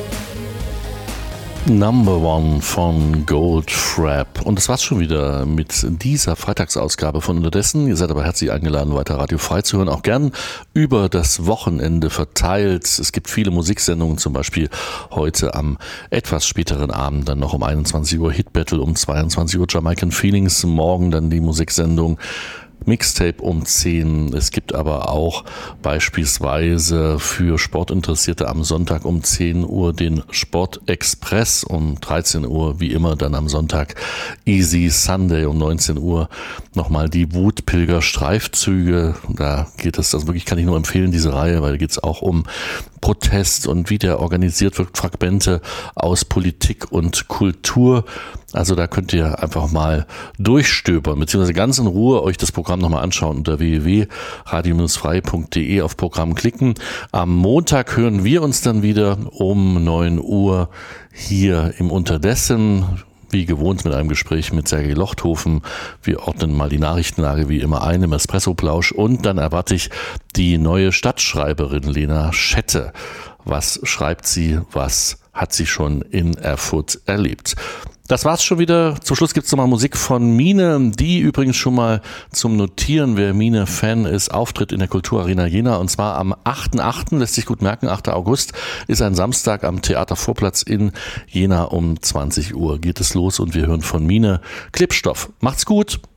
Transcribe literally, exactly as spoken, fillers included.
Number One von Goldfrapp. Und das war's schon wieder mit dieser Freitagsausgabe von Unterdessen. Ihr seid aber herzlich eingeladen, weiter Radio Frei zu hören, auch gern über das Wochenende verteilt. Es gibt viele Musiksendungen, zum Beispiel heute am etwas späteren Abend dann noch um einundzwanzig Uhr Hit Battle, um zweiundzwanzig Uhr Jamaican Feelings, morgen dann die Musiksendung Mixtape um zehn. Es gibt aber auch beispielsweise für Sportinteressierte am Sonntag um zehn Uhr den Sportexpress, um dreizehn Uhr wie immer dann am Sonntag Easy Sunday, um neunzehn Uhr nochmal die Wutpilger-Streifzüge. Da geht es, also wirklich kann ich nur empfehlen, diese Reihe, weil da geht es auch um Protest und wie der organisiert wird, Fragmente aus Politik und Kultur. Also da könnt ihr einfach mal durchstöbern, beziehungsweise ganz in Ruhe euch das Programm nochmal anschauen unter w w w punkt radio frei punkt d e, auf Programm klicken. Am Montag hören wir uns dann wieder um neun Uhr hier im Unterdessen. Wie gewohnt mit einem Gespräch mit Sergei Lochthofen. Wir ordnen mal die Nachrichtenlage wie immer ein im Espresso-Plausch und dann erwarte ich die neue Stadtschreiberin Lena Schette. Was schreibt sie? Was hat sie schon in Erfurt erlebt? Das war's schon wieder. Zum Schluss gibt's nochmal Musik von Mine, die übrigens schon mal zum Notieren, wer Mine-Fan ist, auftritt in der Kulturarena Jena, und zwar am achten achten lässt sich gut merken, achter August ist ein Samstag am Theatervorplatz in Jena, um zwanzig Uhr geht es los und wir hören von Mine Klebstoff. Macht's gut!